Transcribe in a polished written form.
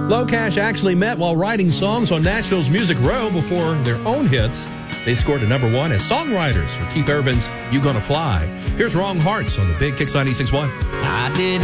LoCash actually met while writing songs on Nashville's Music Row before their own hits. They scored a #1 as songwriters for Keith Urban's You Gonna Fly. Here's Wrong Hearts on the Big Kicks 96.1. I did